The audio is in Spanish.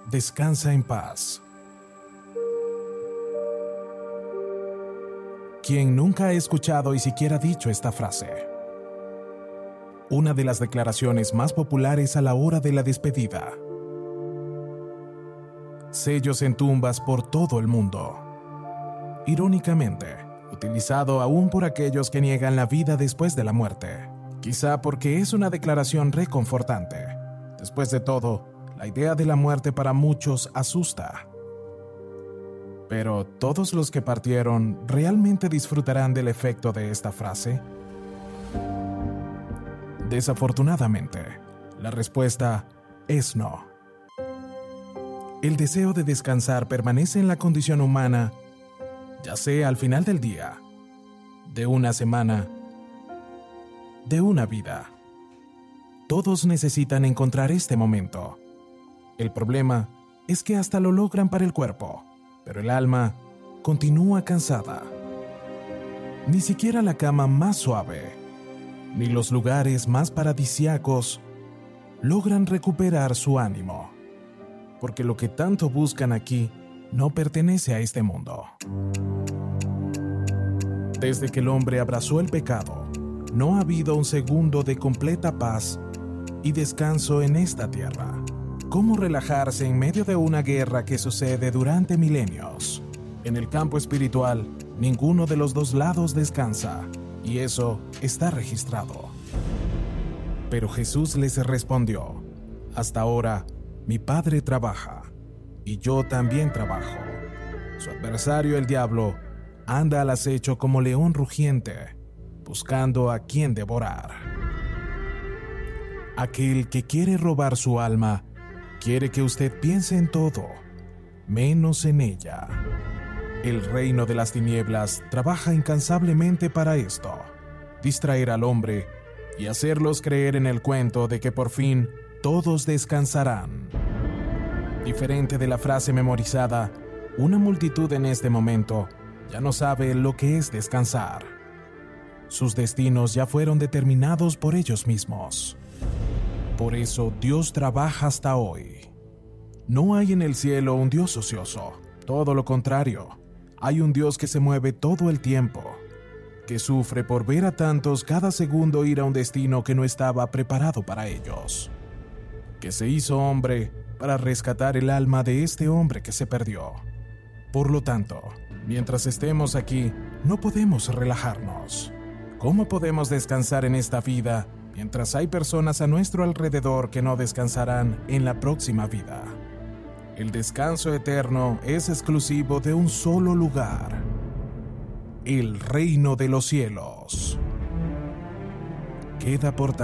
Descansa en paz. ¿Quién nunca ha escuchado y siquiera dicho esta frase? Una de las declaraciones más populares a la hora de la despedida. Sellos en tumbas por todo el mundo. Irónicamente, utilizado aún por aquellos que niegan la vida después de la muerte. Quizá porque es una declaración reconfortante. Después de todo, la idea de la muerte para muchos asusta. Pero, ¿todos los que partieron realmente disfrutarán del efecto de esta frase? Desafortunadamente, la respuesta es no. El deseo de descansar permanece en la condición humana, ya sea al final del día, de una semana, de una vida. Todos necesitan encontrar este momento. El problema es que hasta lo logran para el cuerpo, pero el alma continúa cansada. Ni siquiera la cama más suave, ni los lugares más paradisíacos logran recuperar su ánimo, porque lo que tanto buscan aquí no pertenece a este mundo. Desde que el hombre abrazó el pecado, no ha habido un segundo de completa paz y descanso en esta tierra. ¿Cómo relajarse en medio de una guerra que sucede durante milenios? En el campo espiritual, ninguno de los dos lados descansa, y eso está registrado. Pero Jesús les respondió: hasta ahora, mi Padre trabaja, y yo también trabajo. Su adversario, el diablo, anda al acecho como león rugiente, buscando a quien devorar. Aquel que quiere robar su alma, quiere que usted piense en todo, menos en ella. El reino de las tinieblas trabaja incansablemente para esto: distraer al hombre y hacerlos creer en el cuento de que por fin todos descansarán. Diferente de la frase memorizada, una multitud en este momento ya no sabe lo que es descansar. Sus destinos ya fueron determinados por ellos mismos. Por eso Dios trabaja hasta hoy. No hay en el cielo un Dios ocioso, todo lo contrario. Hay un Dios que se mueve todo el tiempo, que sufre por ver a tantos cada segundo ir a un destino que no estaba preparado para ellos, que se hizo hombre para rescatar el alma de este hombre que se perdió. Por lo tanto, mientras estemos aquí, no podemos relajarnos. ¿Cómo podemos descansar en esta vida mientras hay personas a nuestro alrededor que no descansarán en la próxima vida? El descanso eterno es exclusivo de un solo lugar: el reino de los cielos. Queda por